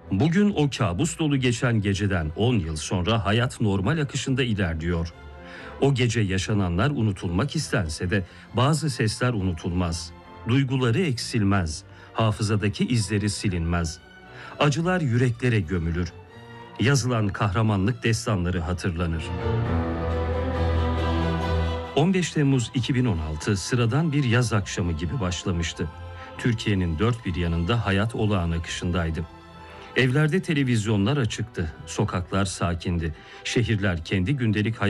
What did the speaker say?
Bugün o kabus dolu geçen geceden 10 yıl sonra hayat normal akışında ilerliyor. O gece yaşananlar unutulmak istense de bazı sesler unutulmaz. Duyguları eksilmez. Hafızadaki izleri silinmez. Acılar yüreklere gömülür. Yazılan kahramanlık destanları hatırlanır. 15 Temmuz 2016 sıradan bir yaz akşamı gibi başlamıştı. Türkiye'nin dört bir yanında hayat olağan akışındaydı. Evlerde televizyonlar açıktı, sokaklar sakindi, şehirler kendi gündelik hayatlarını